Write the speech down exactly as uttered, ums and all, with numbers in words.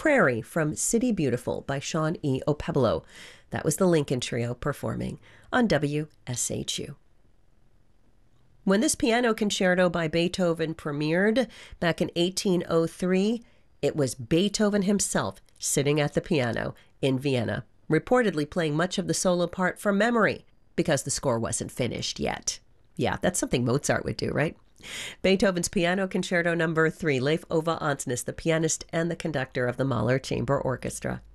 Prairie from City Beautiful by Sean E. Opebolo. That was the Lincoln Trio performing on W S H U. When this piano concerto by Beethoven premiered back in eighteen oh three, it was Beethoven himself sitting at the piano in Vienna, reportedly playing much of the solo part from memory because the score wasn't finished yet. Yeah, that's something Mozart would do, right? Beethoven's Piano Concerto Number three, Leif Ove Andsnes, the pianist and the conductor of the Mahler Chamber Orchestra.